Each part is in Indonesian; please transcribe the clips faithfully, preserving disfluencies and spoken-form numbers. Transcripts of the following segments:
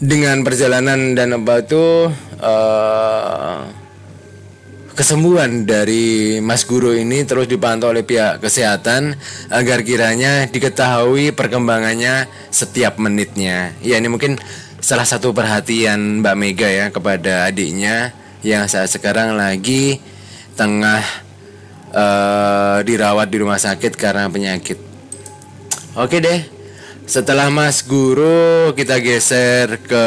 dengan perjalanan dan apa itu uh, kesembuhan dari Mas Guru ini terus dipantau oleh pihak kesehatan agar kiranya diketahui perkembangannya setiap menitnya. Ya, ini mungkin salah satu perhatian Mbak Mega ya kepada adiknya yang saat sekarang lagi tengah uh, dirawat di rumah sakit karena penyakit. Oke deh, setelah Mas Guru kita geser ke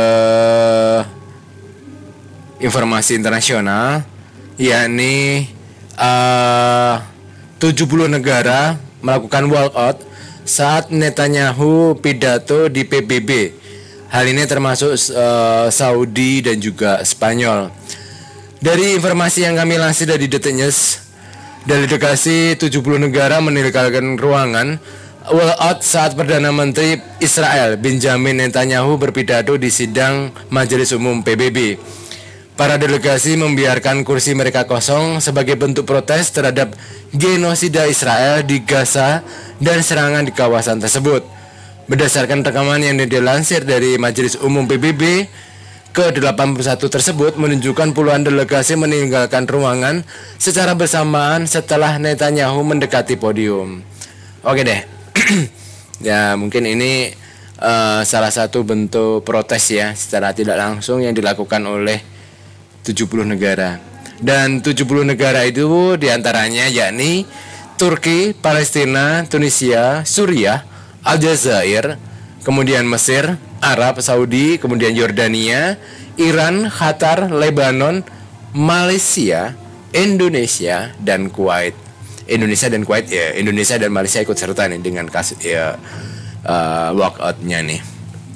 informasi internasional, yakni uh, tujuh puluh negara melakukan walkout saat Netanyahu pidato di P B B. Hal ini termasuk uh, Saudi dan juga Spanyol. Dari informasi yang kami lansir dari Detik News, delegasi tujuh puluh negara meninggalkan ruangan walkout saat Perdana Menteri Israel Benjamin Netanyahu berpidato di sidang Majelis Umum P B B. Para delegasi membiarkan kursi mereka kosong sebagai bentuk protes terhadap genosida Israel di Gaza dan serangan di kawasan tersebut. Berdasarkan rekaman yang dilansir dari Majelis Umum P B B, ke delapan puluh satu tersebut menunjukkan puluhan delegasi meninggalkan ruangan secara bersamaan setelah Netanyahu mendekati podium. Oke deh, ya mungkin ini uh, salah satu bentuk protes ya secara tidak langsung yang dilakukan oleh tujuh puluh negara. Dan tujuh puluh negara itu diantaranya yakni Turki, Palestina, Tunisia, Suriah, Aljazair, kemudian Mesir, Arab Saudi, kemudian Yordania, Iran, Qatar, Lebanon, Malaysia, Indonesia, dan Kuwait. Indonesia dan Kuwait ya, Indonesia dan Malaysia ikut serta nih dengan kasus ya uh, walkout-nya nih.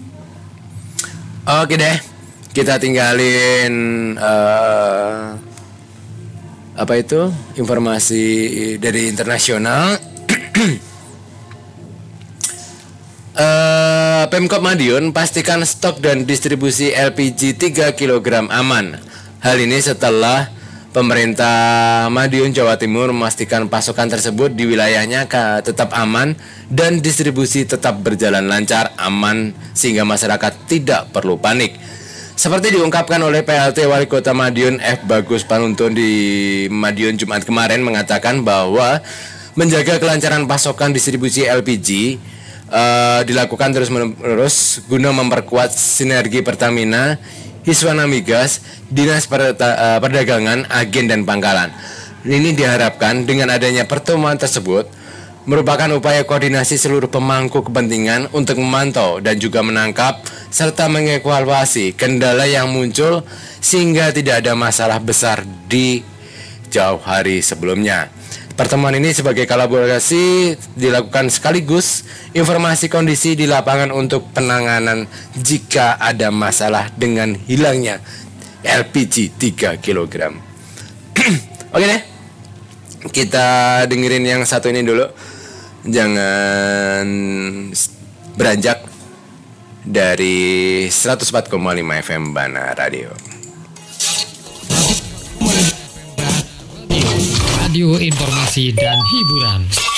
Oke deh, kita tinggalin uh, apa itu informasi dari internasional. uh, Pemkab Madiun pastikan stok dan distribusi L P G tiga kilogram aman. Hal ini setelah pemerintah Madiun Jawa Timur memastikan pasokan tersebut di wilayahnya tetap aman dan distribusi tetap berjalan lancar, aman sehingga masyarakat tidak perlu panik. Seperti diungkapkan oleh P L T Wali Kota Madiun F. Bagus Panuntun di Madiun Jumat kemarin mengatakan bahwa menjaga kelancaran pasokan distribusi L P G uh, dilakukan terus-menerus guna memperkuat sinergi Pertamina, Hiswana Migas, Dinas Perdagangan, Agen dan Pangkalan. Ini diharapkan dengan adanya pertemuan tersebut merupakan upaya koordinasi seluruh pemangku kepentingan untuk memantau dan juga menangkap serta mengevaluasi kendala yang muncul sehingga tidak ada masalah besar di jauh hari sebelumnya. Pertemuan ini sebagai kolaborasi dilakukan sekaligus informasi kondisi di lapangan untuk penanganan jika ada masalah dengan hilangnya L P G tiga kilogram. Oke deh, kita dengerin yang satu ini dulu. Jangan beranjak dari seratus empat koma lima F M Bana Radio. Radio informasi dan hiburan.